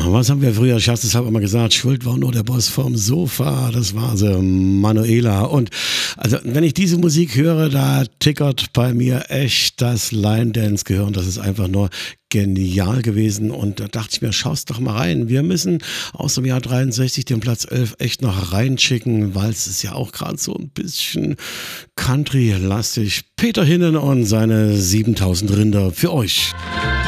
was haben wir früher scherzeshalber immer gesagt? Schuld war nur der Boss vom Sofa. Das war sie, Manuela. Und also, wenn ich diese Musik höre, da tickert bei mir echt das Line-Dance-Gehirn. Das ist einfach nur genial gewesen. Und da dachte ich mir, schaust doch mal rein. Wir müssen aus dem Jahr 63 den Platz 11 echt noch reinschicken, weil es ist ja auch gerade so ein bisschen Country-lastig. Peter Hinnen und seine 7000 Rinder für euch.